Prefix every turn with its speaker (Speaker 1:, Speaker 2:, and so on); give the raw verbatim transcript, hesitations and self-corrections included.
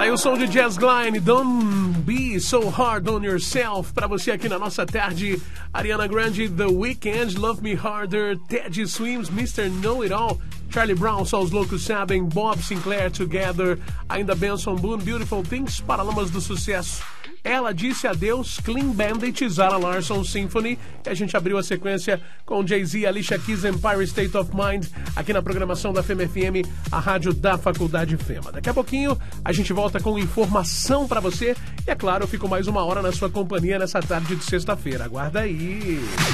Speaker 1: Aí o som de Jazz Glynne, Don't Be So Hard On Yourself, pra você aqui na nossa tarde. Ariana Grande, The Weeknd, Love Me Harder, Teddy Swims, mister Know It All, Charlie Brown, Só os Loucos Sabem, Bob Sinclair, Together, ainda Benson Boone, Beautiful Things, Paralamas do Sucesso. Ela Disse Adeus, Clean Bandit, Zara Larsson, Symphony. E a gente abriu a sequência com Jay-Z, Alicia Keys, Empire State of Mind, aqui na programação da Fema F M, a rádio da Faculdade Fema. Daqui a pouquinho a gente volta com informação pra você. E é claro, eu fico mais uma hora na sua companhia nessa tarde de sexta-feira. Aguarda aí.